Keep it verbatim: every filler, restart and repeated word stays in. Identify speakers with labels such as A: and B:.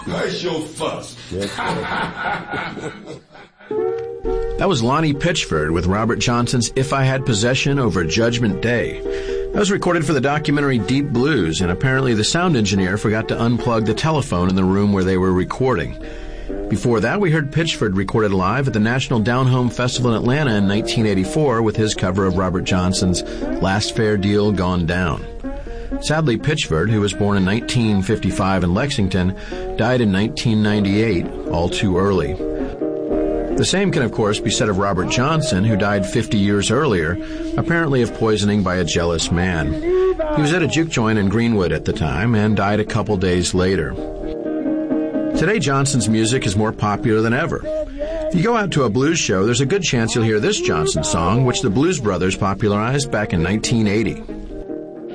A: Hush your fuss.
B: That was Lonnie Pitchford with Robert Johnson's If I Had Possession over Judgment Day. That was recorded for the documentary Deep Blues, and apparently the sound engineer forgot to unplug the telephone in the room where they were recording. Before that, we heard Pitchford recorded live at the National Down Home Festival in Atlanta in nineteen eighty-four with his cover of Robert Johnson's Last Fair Deal Gone Down. Sadly, Pitchford, who was born in nineteen fifty-five in Lexington, died in nineteen ninety-eight, all too early. The same can, of course, be said of Robert Johnson, who died fifty years earlier, apparently of poisoning by a jealous man. He was at a juke joint in Greenwood at the time and died a couple days later. Today, Johnson's music is more popular than ever. If you go out to a blues show, there's a good chance you'll hear this Johnson song, which the Blues Brothers popularized back in nineteen eighty.